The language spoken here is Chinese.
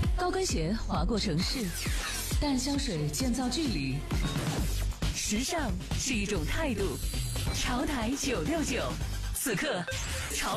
高跟鞋划过城市，淡香水建造距离。时尚是一种态度。潮台969，此刻潮